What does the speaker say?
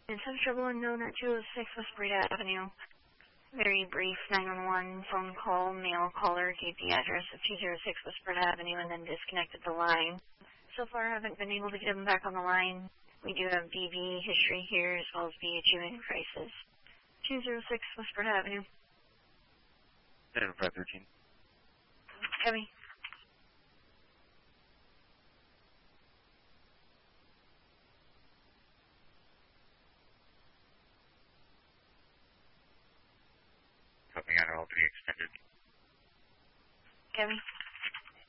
In some trouble unknown at 206 West Breda Avenue. Very brief 911 phone call. Male caller gave the address of 206 West Breda Avenue and then disconnected the line. So far, I haven't been able to get him back on the line. We do have DV history here as well as BHU in crisis. 206 West Breda Avenue. 513. Copy. Helping out all 3 extended. Copy.